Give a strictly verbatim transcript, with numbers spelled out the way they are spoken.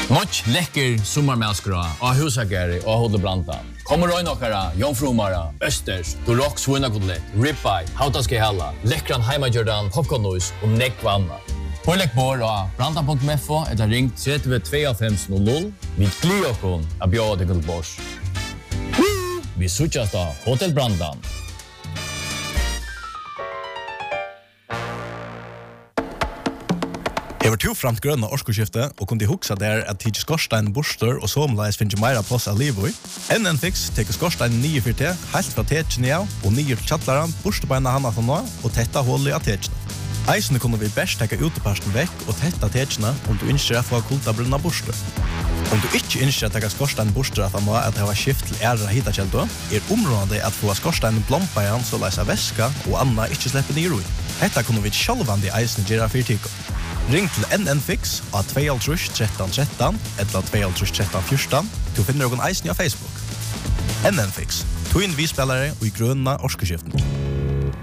Nåt läcker sommarmälskra och husagare och Hodebranta. Kommer röjna okkara, jomfrumara, östers, dorok svunakodlet, ribeye, hautaske halla, läckran heimagjördan, popcornnois och nekvanna. Pålägg bor och branta punkt f o eller ring tre två fem noll noll. Vi glir okon av bjöd till Guldbors. Vi sutjas då Hotel Brandan. Jeg var to framt grønne årskoskifte og kunne huksa der at tidsi skorstein borster og somleis finnes meira plass av livet. N N Fix teker skorstein nye for te, helt fra tetjene av og nye til kjattlaran, borstebeina hana for nå og tetta hullet av tetjene. Eisene kunne vi best teka uteparsten vekk og tetta tetjene om du innskjer å få kultabrunna borster. Om du ikke innskjer å teka skorstein borster at han nå at det var skift til æra hitakjeldo, er området at få skorstein blompa igjen så leisa væska og anna ikke slipper nye roi. Hetta kunne vi sjálvandi eisene gjøre for tiko. Ring til N N Fix av två tre tre tre tre eller två tre tre tre fjorton. Du finner noen eisen på Facebook. N N Fix, to inn vi spillere og i grønna årskeskiften.